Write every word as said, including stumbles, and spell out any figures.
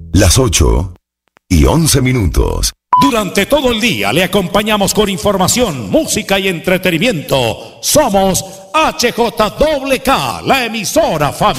Las ocho y once minutos. Durante todo el día le acompañamos con información, música y entretenimiento. Somos H J K, la emisora familiar.